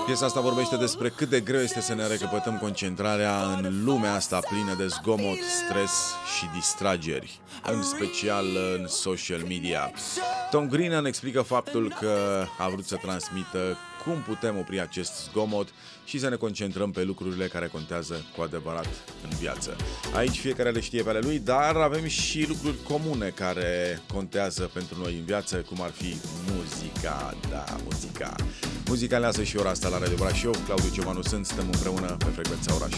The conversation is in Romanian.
Piesa asta vorbește despre cât de greu este să ne recăpătăm concentrarea în lumea asta plină de zgomot, stres și distrageri, în special în social media. Tom Greenan explică faptul că a vrut să transmită cum putem opri acest zgomot și să ne concentrăm pe lucrurile care contează cu adevărat în viață. Aici fiecare le știe pe ale lui, dar avem și lucruri comune care contează pentru noi în viață, cum ar fi muzica. Da, muzica. Muzica aleasă și ora asta la Radio Brașov. Claudiu Ciobanu sunt, stăm împreună pe Frecvența Oraș.